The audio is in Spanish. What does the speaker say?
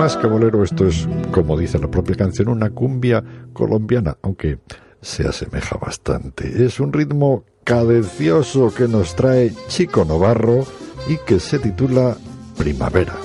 más que bolero, esto es, como dice la propia canción, una cumbia colombiana, aunque se asemeja bastante. Es un ritmo cadencioso que nos trae Chico Novarro y que se titula Primavera.